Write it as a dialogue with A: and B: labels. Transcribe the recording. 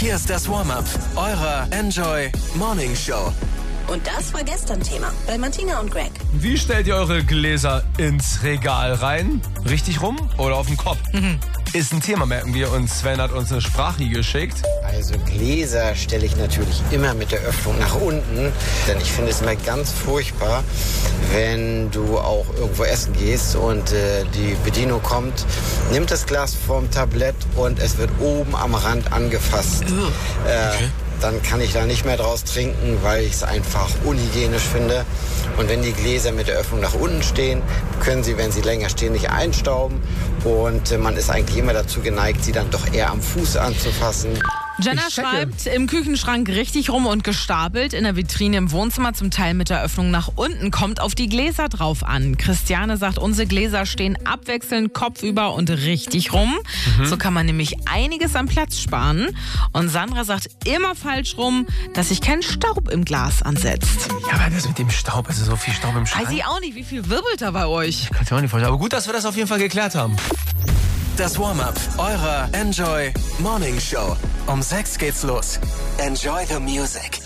A: Hier ist das Warm-up eurer Enjoy Morning Show.
B: Und das war gestern Thema bei Martina und Greg.
C: Wie stellt ihr eure Gläser ins Regal rein? Richtig rum oder auf den Kopf? Ist ein Thema, merken wir. Und Sven hat uns eine Sprache geschickt.
D: Also Gläser stelle ich natürlich immer mit der Öffnung nach unten. Denn ich finde es immer ganz furchtbar, wenn du auch irgendwo essen gehst und die Bedienung kommt, nimmt das Glas vom Tablett und es wird oben am Rand angefasst.
C: Okay.
D: Dann kann ich da nicht mehr draus trinken, weil ich es einfach unhygienisch finde. Und wenn die Gläser mit der Öffnung nach unten stehen, können sie, wenn sie länger stehen, nicht einstauben. Und man ist eigentlich immer dazu geneigt, sie dann doch eher am Fuß anzufassen.
E: Jenna schreibt, im Küchenschrank richtig rum und gestapelt, in der Vitrine im Wohnzimmer, zum Teil mit der Öffnung nach unten, kommt auf die Gläser drauf an. Christiane sagt, unsere Gläser stehen abwechselnd kopfüber und richtig rum. So kann man nämlich einiges an Platz sparen. Und Sandra sagt, immer falsch rum, dass sich kein Staub im Glas ansetzt.
C: Ja, aber das mit dem Staub, also so viel Staub im Schrank.
E: Weiß ich auch nicht, wie viel wirbelt da bei euch?
C: Kann ich mir auch nicht vorstellen. Aber gut, dass wir das auf jeden Fall geklärt haben.
A: Das Warm-up eurer Enjoy Morning Show. Um 6 geht's los. Enjoy the music.